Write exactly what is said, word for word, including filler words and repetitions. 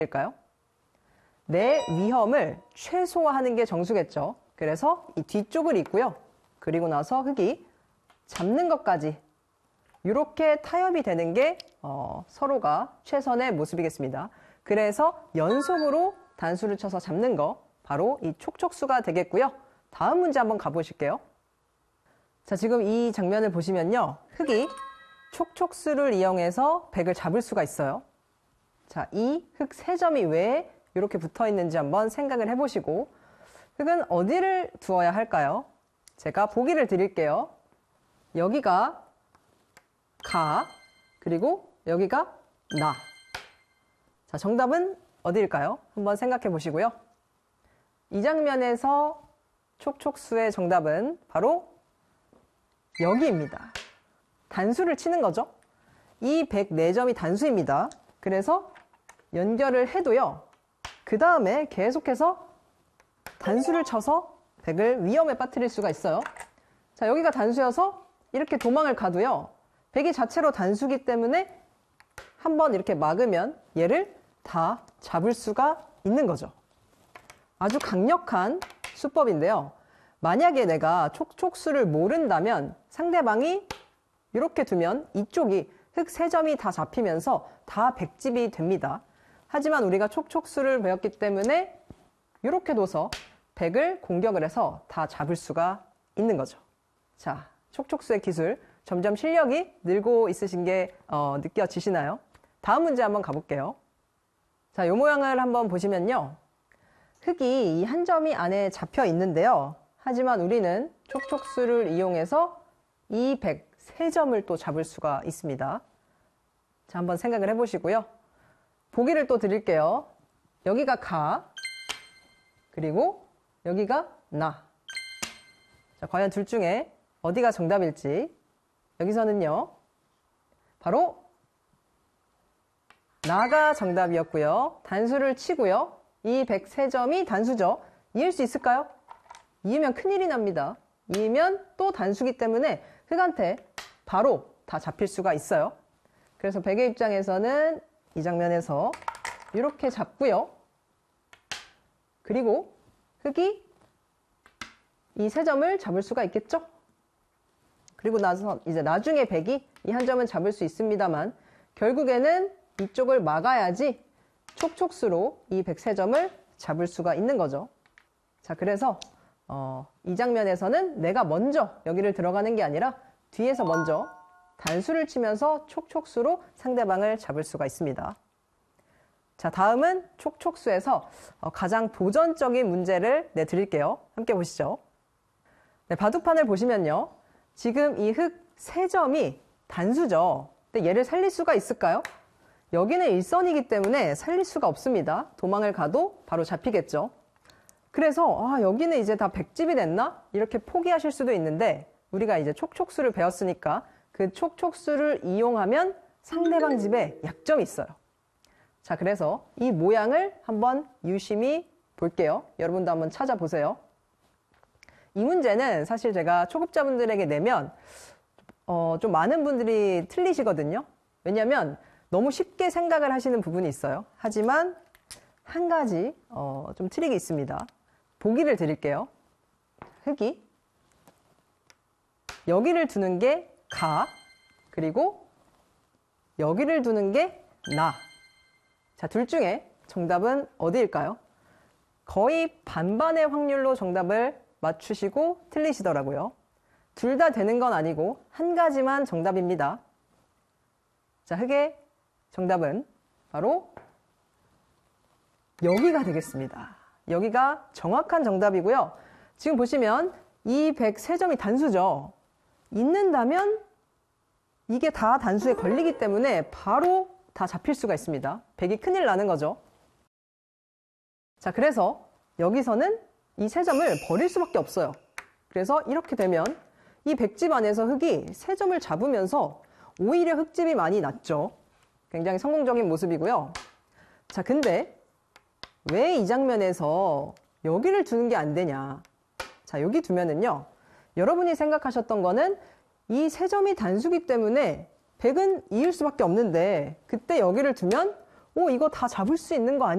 일까요? 내 위험을 최소화하는 게 정수겠죠. 그래서 이 뒤쪽을 잇고요. 그리고 나서 흙이 잡는 것까지 이렇게 타협이 되는 게 어, 서로가 최선의 모습이겠습니다. 그래서 연속으로 단수를 쳐서 잡는 거 바로 이 촉촉수가 되겠고요. 다음 문제 한번 가보실게요. 자, 지금 이 장면을 보시면요. 흙이 촉촉수를 이용해서 백을 잡을 수가 있어요. 자, 이 흙 세 점이 왜 이렇게 붙어 있는지 한번 생각을 해보시고 흙은 어디를 두어야 할까요? 제가 보기를 드릴게요. 여기가 가, 그리고 여기가 나. 자, 정답은 어디일까요? 한번 생각해 보시고요. 이 장면에서 촉촉수의 정답은 바로 여기입니다. 단수를 치는 거죠. 이 백사 점이 단수입니다. 그래서 연결을 해도요. 그 다음에 계속해서 단수를 쳐서 백을 위험에 빠뜨릴 수가 있어요. 자, 여기가 단수여서 이렇게 도망을 가도요. 백이 자체로 단수기 때문에 한번 이렇게 막으면 얘를 다 잡을 수가 있는 거죠. 아주 강력한 수법인데요. 만약에 내가 촉촉수를 모른다면 상대방이 이렇게 두면 이쪽이 흙 세 점이 다 잡히면서 다 백집이 됩니다. 하지만 우리가 촉촉수를 배웠기 때문에 이렇게 둬서 백을 공격을 해서 다 잡을 수가 있는 거죠. 자, 촉촉수의 기술 점점 실력이 늘고 있으신 게 어, 느껴지시나요? 다음 문제 한번 가볼게요. 자, 이 모양을 한번 보시면요. 흙이 이 한 점이 안에 잡혀 있는데요. 하지만 우리는 촉촉수를 이용해서 이 백사 점을 또 잡을 수가 있습니다. 자, 한번 생각을 해보시고요. 보기를 또 드릴게요. 여기가 가, 그리고 여기가 나. 자, 과연 둘 중에 어디가 정답일지. 여기서는요, 바로 나가 정답이었고요. 단수를 치고요. 이 백사 점이 단수죠. 이을 수 있을까요? 이으면 큰일이 납니다. 이으면 또 단수기 때문에 흙한테 바로 다 잡힐 수가 있어요. 그래서 백의 입장에서는 이 장면에서 이렇게 잡고요. 그리고 흙이 이 세 점을 잡을 수가 있겠죠? 그리고 나서 이제 나중에 백이 이 한 점은 잡을 수 있습니다만 결국에는 이쪽을 막아야지 촉촉수로 이 백사 점을 잡을 수가 있는 거죠. 자, 그래서 어, 이 장면에서는 내가 먼저 여기를 들어가는 게 아니라 뒤에서 먼저 단수를 치면서 촉촉수로 상대방을 잡을 수가 있습니다. 자, 다음은 촉촉수에서 어, 가장 도전적인 문제를 내드릴게요. 함께 보시죠. 네, 바둑판을 보시면요. 지금 이 흙 세 점이 단수죠. 근데 얘를 살릴 수가 있을까요? 여기는 일선이기 때문에 살릴 수가 없습니다. 도망을 가도 바로 잡히겠죠. 그래서 아, 여기는 이제 다 백집이 됐나? 이렇게 포기하실 수도 있는데 우리가 이제 촉촉수를 배웠으니까 그 촉촉수를 이용하면 상대방 집에 약점이 있어요. 자, 그래서 이 모양을 한번 유심히 볼게요. 여러분도 한번 찾아보세요. 이 문제는 사실 제가 초급자분들에게 내면 어, 좀 많은 분들이 틀리시거든요. 왜냐하면 너무 쉽게 생각을 하시는 부분이 있어요. 하지만 한 가지 어, 좀 트릭이 있습니다. 보기를 드릴게요. 흙이 여기를 두는 게 가, 그리고 여기를 두는 게 나. 자, 둘 중에 정답은 어디일까요? 거의 반반의 확률로 정답을 맞추시고 틀리시더라고요. 둘 다 되는 건 아니고 한 가지만 정답입니다. 자, 흙의 정답은 바로 여기가 되겠습니다. 여기가 정확한 정답이고요. 지금 보시면 이 백사 점이 단수죠. 있는다면 이게 다 단수에 걸리기 때문에 바로 다 잡힐 수가 있습니다. 백이 큰일 나는 거죠. 자, 그래서 여기서는 이 세 점을 버릴 수밖에 없어요. 그래서 이렇게 되면 이 백집 안에서 흙이 세 점을 잡으면서 오히려 흙집이 많이 났죠. 굉장히 성공적인 모습이고요. 자, 근데 왜 이 장면에서 여기를 두는 게 안 되냐? 자, 여기 두면은요. 여러분이 생각하셨던 거는 이 세 점이 단수기 때문에 백은 이을 수밖에 없는데 그때 여기를 두면 오, 이거 다 잡을 수 있는 거 아니야?